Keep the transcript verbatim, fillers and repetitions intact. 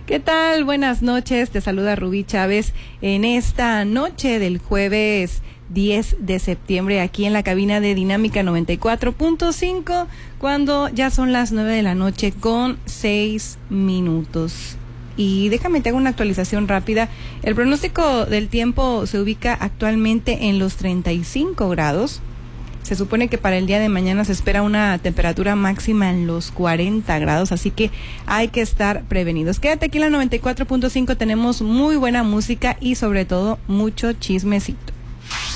¿Qué tal? Buenas noches, te saluda Rubí Chávez en esta noche del jueves diez de septiembre aquí en la cabina de Dinámica noventa y cuatro punto cinco, cuando ya son las nueve de la noche con seis minutos. Y déjame te hago una actualización rápida. El pronóstico del tiempo se ubica actualmente en los treinta y cinco grados. Se supone que para el día de mañana se espera una temperatura máxima en los cuarenta grados, así que hay que estar prevenidos. Quédate aquí en la noventa y cuatro punto cinco, tenemos muy buena música y sobre todo mucho chismecito.